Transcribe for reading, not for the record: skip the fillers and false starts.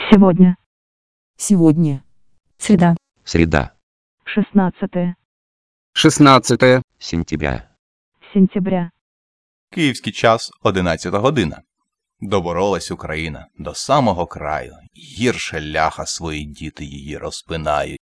Сегодня. Сегодня. Среда. Среда. 16 16 Сентября. сентября. Київський час 11 година. Доборолась Україна до самого краю. Гірше ляха свої діти її розпинають.